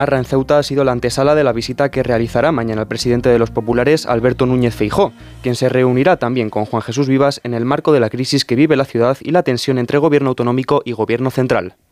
En Ceuta ha sido la antesala de la visita que realizará mañana el presidente de los populares, Alberto Núñez Feijóo, quien se reunirá también con Juan Jesús Vivas en el marco de la crisis que vive la ciudad y la tensión entre gobierno autonómico y gobierno central.